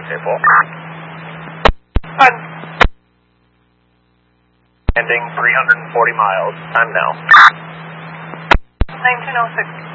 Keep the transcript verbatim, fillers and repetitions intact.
Airport. Landing three hundred forty miles. Time now. nineteen oh six.